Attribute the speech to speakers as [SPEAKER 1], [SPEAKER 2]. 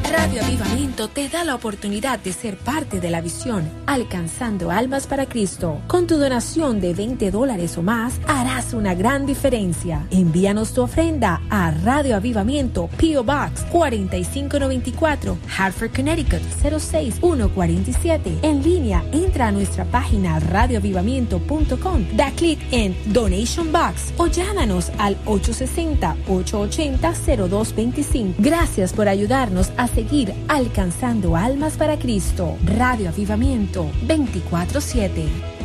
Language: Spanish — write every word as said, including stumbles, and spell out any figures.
[SPEAKER 1] Radio Avivamiento te da la oportunidad de ser parte de la visión Alcanzando Almas para Cristo. Con tu donación de veinte dólares o más, harás una gran diferencia. Envíanos tu ofrenda a Radio Avivamiento, P O Box cuatro cinco nueve cuatro, Hartford, Connecticut cero seis uno cuatro siete. En línea, entra a nuestra página radio avivamiento punto com, da clic en Donation Box o llámanos al ocho seis cero, ocho ocho cero, cero dos dos cinco. Gracias por ayudarnos a seguir alcanzando almas para Cristo. Radio Avivamiento veinticuatro siete.